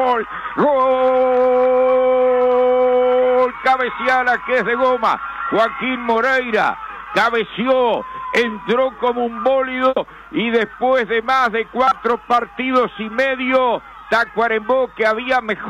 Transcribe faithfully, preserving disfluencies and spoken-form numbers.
gol, gol, cabeceala que es de goma, Joaquín Moreira, cabeció, entró como un bólido y después de más de cuatro partidos y medio, Tacuarembó, que había mejor